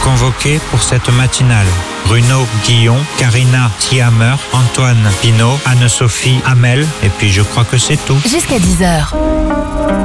convoqués pour cette matinale. Bruno Guillon, Karina Thiamer, Antoine Pinault, Anne-Sophie Hamel, et puis je crois que c'est tout. Jusqu'à 10h.